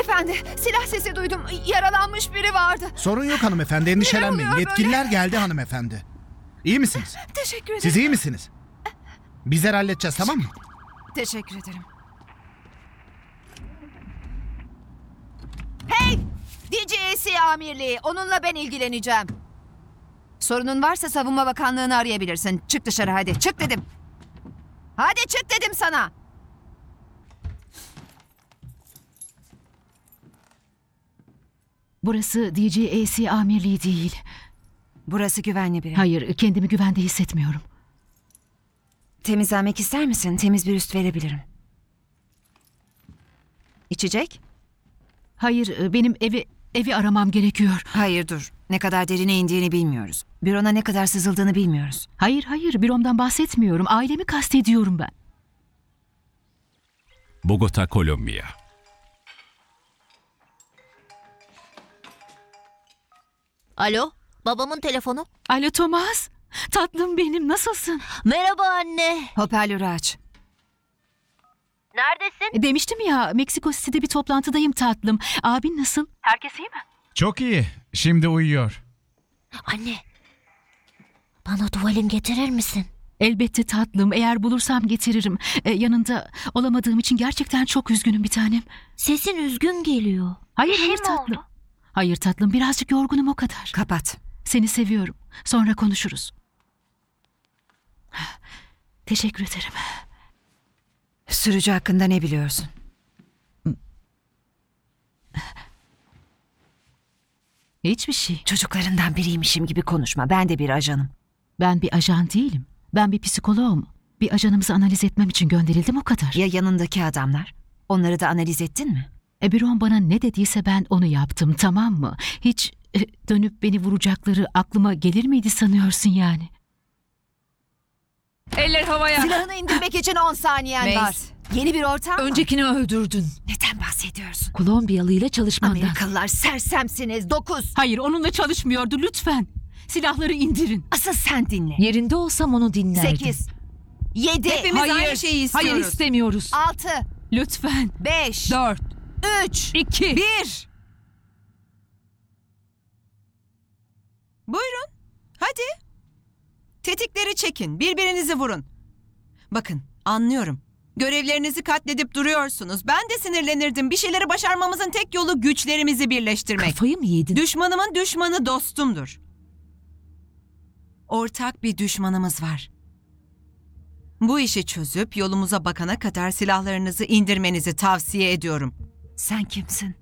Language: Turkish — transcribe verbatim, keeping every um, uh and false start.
Beyefendi, silah sesi duydum. Yaralanmış biri vardı. Sorun yok hanımefendi, endişelenmeyin. oluyor böyle? Yetkililer geldi hanımefendi. İyi misiniz? Teşekkür ederim. Siz iyi misiniz? Bizler halledeceğiz, tamam mı? Teşekkür ederim. Hey! D G A C amirliği. Onunla ben ilgileneceğim. Sorunun varsa Savunma Bakanlığı'nı arayabilirsin. Çık dışarı hadi. Çık dedim. Hadi çık dedim sana. Burası D G A C amirliği değil. Burası güvenli biri. Hayır, kendimi güvende hissetmiyorum. Temizlenmek ister misin? Temiz bir üst verebilirim. İçecek? Hayır, benim evi evi aramam gerekiyor. Hayır dur. Ne kadar derine indiğini bilmiyoruz. Bürona ne kadar sızıldığını bilmiyoruz. Hayır, hayır, büromdan bahsetmiyorum. Ailemi kastediyorum ben. Bogota, Kolombiya. Alo, babamın telefonu. Alo Thomas, tatlım benim, nasılsın? Merhaba anne. Hoparlörü aç. Neredesin? E, Demiştim ya, Meksiko City'de bir toplantıdayım tatlım. Abin nasıl? Herkes iyi mi? Çok iyi. Şimdi uyuyor. Anne, bana tuvalim getirir misin? Elbette tatlım, eğer bulursam getiririm. E, yanında olamadığım için gerçekten çok üzgünüm bir tanem. Sesin üzgün geliyor. Hayır, Bir şey hayır mi tatlım. oldu? Hayır tatlım, birazcık yorgunum o kadar. Kapat. Seni seviyorum. Sonra konuşuruz. Teşekkür ederim. Sürücü hakkında ne biliyorsun? Hiçbir şey. Çocuklarından biriymişim gibi konuşma. Ben de bir ajanım. Ben bir ajan değilim. Ben bir psikoloğum. Bir ajanımızı analiz etmem için gönderildim o kadar. Ya yanındaki adamlar? Onları da analiz ettin mi? E, büron bana ne dediyse ben onu yaptım, tamam mı? Hiç e, dönüp beni vuracakları aklıma gelir miydi sanıyorsun yani? Eller havaya. Silahını indirmek için on saniyen Mace. var. Yeni bir ortam mı? Öncekini öldürdün. Neden bahsediyorsun? Kolombiyalı ile çalışmandan. Amerikalılar sersemsiniz. Dokuz. Hayır, onunla çalışmıyordu lütfen. Silahları indirin. Asıl sen dinle. Yerinde olsam onu dinlerdim. Sekiz. Yedi. Hepimiz aynı şeyi istiyoruz. Hayır istemiyoruz. Altı. Lütfen. Beş. Dört. Üç. İki. Bir. Buyurun. Hadi. Tetikleri çekin. Birbirinizi vurun. Bakın, anlıyorum. Görevlerinizi katledip duruyorsunuz. Ben de sinirlenirdim. Bir şeyleri başarmamızın tek yolu güçlerimizi birleştirmek. Kafayı mı yedin? Düşmanımın düşmanı dostumdur. Ortak bir düşmanımız var. Bu işi çözüp yolumuza bakana kadar silahlarınızı indirmenizi tavsiye ediyorum. Sen kimsin?